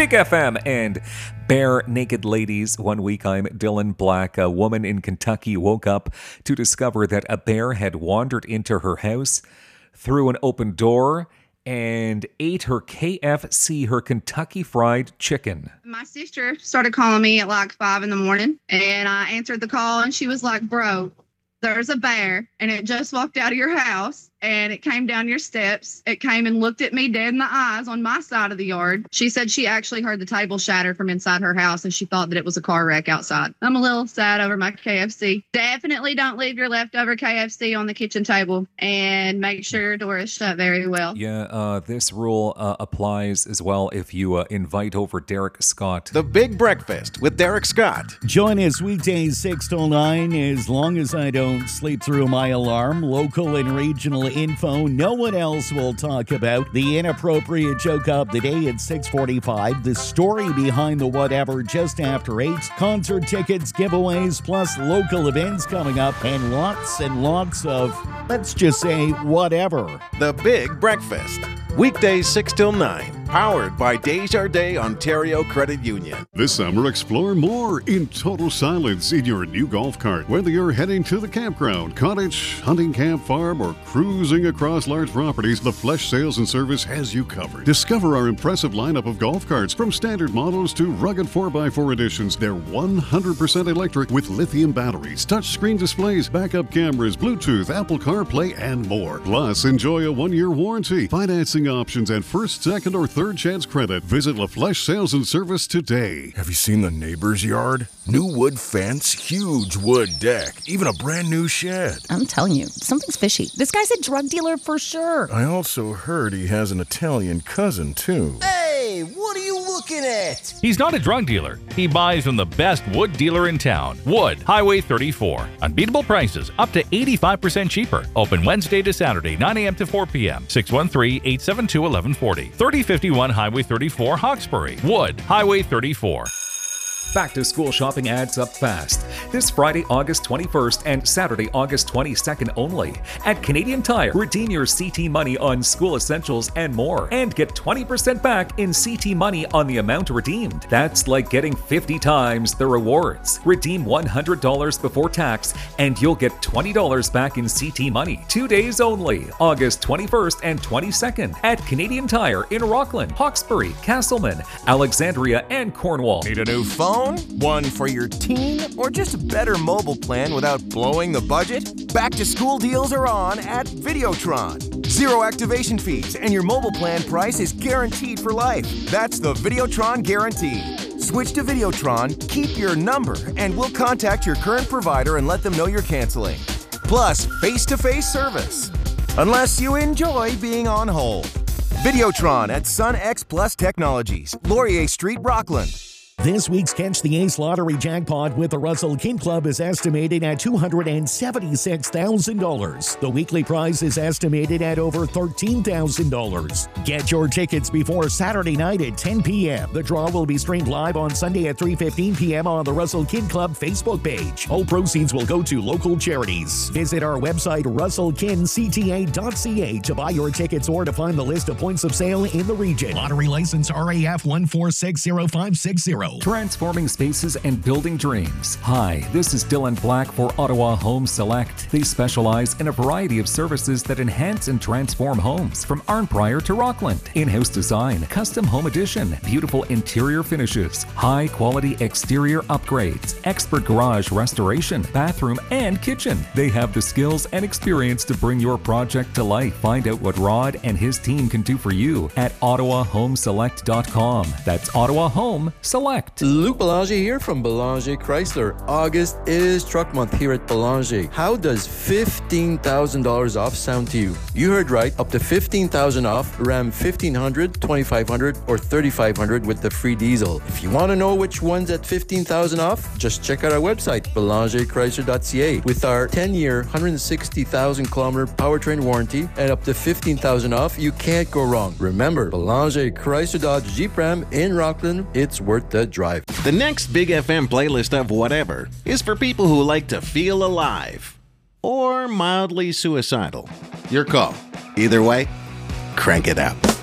Big FM and Bare Naked Ladies. One week, I'm Dylan Black. A woman in Kentucky woke up to discover that a bear had wandered into her house through an open door and ate her KFC, her Kentucky Fried Chicken. My sister started calling me at like 5 a.m, and I answered the call, and she was like, bro, there's a bear, and it just walked out of your house, and it came down your steps. It came and looked at me dead in the eyes on my side of the yard. She said she actually heard the table shatter from inside her house, and she thought that it was a car wreck outside. I'm a little sad over my KFC. Definitely don't leave your leftover KFC on the kitchen table, and make sure your door is shut very well. Yeah, this rule applies as well if you invite over Derek Scott. The Big Breakfast with Derek Scott. Join us weekdays 6 till 9. As long as I don't sleep through my alarm, local and regional info no one else will talk about. The inappropriate joke of the day at 6:45. The story behind the whatever just after 8. Concert tickets, giveaways, plus local events coming up, and lots of, let's just say, whatever. The Big Breakfast. Weekdays 6 till 9. Powered by Desjardins Ontario Credit Union. This summer, explore more in total silence in your new golf cart. Whether you're heading to the campground, cottage, hunting camp, farm, or cruising across large properties, the Flesh Sales and Service has you covered. Discover our impressive lineup of golf carts, from standard models to rugged 4x4 editions. They're 100% electric with lithium batteries, touchscreen displays, backup cameras, Bluetooth, Apple CarPlay, and more. Plus, enjoy a 1-year warranty, financing options, and first, second, or third chance credit. Visit LaFleche Sales and Service today. Have you seen the neighbor's yard? New wood fence, huge wood deck, even a brand new shed. I'm telling you, something's fishy. This guy's a drug dealer for sure. I also heard he has an Italian cousin, too. Hey, what are you looking at? He's not a drug dealer. He buys from the best wood dealer in town. Wood, Highway 34. Unbeatable prices, up to 85% cheaper. Open Wednesday to Saturday, 9 a.m. to 4 p.m. 613-872-1140. 3051 Highway 34, Hawkesbury. Wood, Highway 34. Back to school shopping adds up fast. This Friday, August 21st and Saturday, August 22nd only. At Canadian Tire, redeem your CT money on school essentials and more, and get 20% back in CT money on the amount redeemed. That's like getting 50 times the rewards. Redeem $100 before tax, and you'll get $20 back in CT money. 2 days only, August 21st and 22nd at Canadian Tire in Rockland, Hawkesbury, Castleman, Alexandria, and Cornwall. Need a new phone? One for your teen? Or just a better mobile plan without blowing the budget? Back to school deals are on at Videotron. Zero activation fees, and your mobile plan price is guaranteed for life. That's the Videotron guarantee. Switch to Videotron, keep your number, and we'll contact your current provider and let them know you're canceling. Plus, face-to-face service. Unless you enjoy being on hold. Videotron at Sun X Plus Technologies, Laurier Street, Rockland. This week's Catch the Ace lottery jackpot with the Russell King Club is estimated at $276,000. The weekly prize is estimated at over $13,000. Get your tickets before Saturday night at 10 p.m. The draw will be streamed live on Sunday at 3:15 p.m. on the Russell King Club Facebook page. All proceeds will go to local charities. Visit our website, russellkincta.ca, to buy your tickets or to find the list of points of sale in the region. Lottery license RAF 1460560. Transforming spaces and building dreams. Hi, this is Dylan Black for Ottawa Home Select. They specialize in a variety of services that enhance and transform homes, from Arnprior to Rockland. In-house design, custom home addition, beautiful interior finishes, high-quality exterior upgrades, expert garage restoration, bathroom, and kitchen. They have the skills and experience to bring your project to life. Find out what Rod and his team can do for you at OttawaHomeSelect.com. That's Ottawa Home Select. Luc Belanger here from Belanger Chrysler. August is truck month here at Belanger. How does $15,000 off sound to you? You heard right, up to $15,000 off Ram 1500, 2500, or 3500 with the free diesel. If you want to know which one's at $15,000 off, just check out our website, BelangerChrysler.ca. With our 10-year, 160,000 kilometer powertrain warranty and up to $15,000 off, you can't go wrong. Remember, Belanger Chrysler Dodge Jeep Ram in Rockland, it's worth the drive. The next Big FM playlist of whatever is for people who like to feel alive or mildly suicidal. Your call. Either way, crank it up.